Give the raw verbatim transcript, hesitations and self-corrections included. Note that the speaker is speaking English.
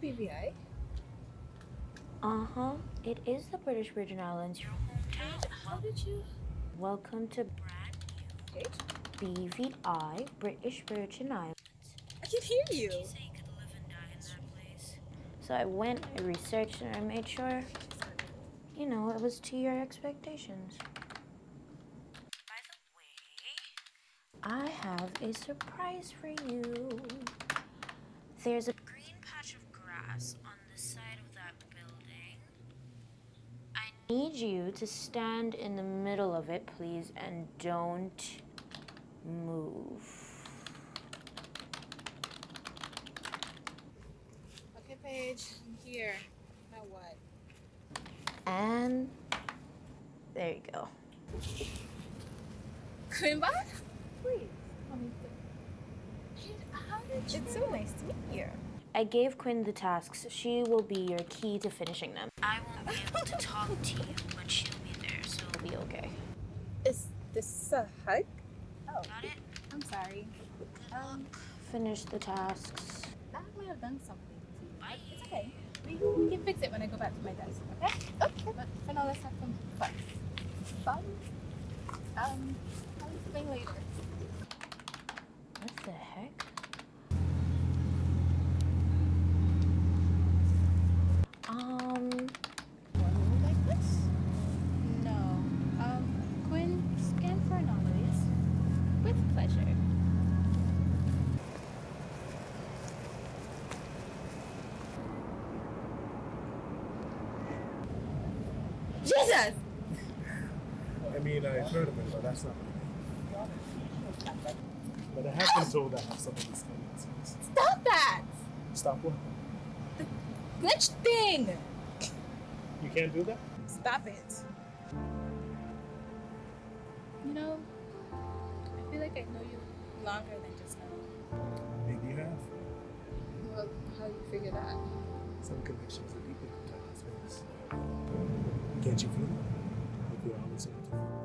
B V I? Uh-huh. It is the British Virgin Islands, your hometown. How did you... Welcome to brand new Kate? B V I, British Virgin Islands. I can hear you. You say you could live and die in that place. So I went, I researched, and I made sure, you know, it was to your expectations. By the way, I have a surprise for you. There's a green patch of grass on the side of that building. I need you to stand in the middle of it, please, and don't move. Okay, Paige, I'm here. Now what? And there you go. Coming back? Please, let me think. Paige, how did you... It's so nice to meet you. I gave Quinn the tasks. She will be your key to finishing them. I won't be able to talk to you, but she'll be there, so it'll be okay. Is this a hug? Oh, Got it? I'm sorry. Good Um, luck. Finish the tasks. That might have done something to you. Bye. It's okay. We, we can fix it when I go back to my desk, okay? Okay. But for now, let's have some fun. Fun? Um, I'll explain later. What the heck? Um, One like this? No. Um, Quinn, scan for anomalies. With pleasure. Jesus! I mean, I've heard of it, but that's not my name. But I have been told I have some of these tendencies. Stop that! Stop what? Glitch thing! You can't do that? Stop it. You know, I feel like I know you longer than just now. Maybe you have. Well, how do you figure that? Some connections are deeper than time and space. Can't you feel it? Like we're always in it.